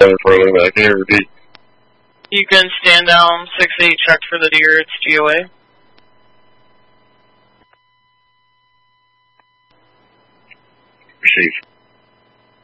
7 for Lima. Can you repeat? You can stand down 6-8, check for the deer, it's GOA. Receive.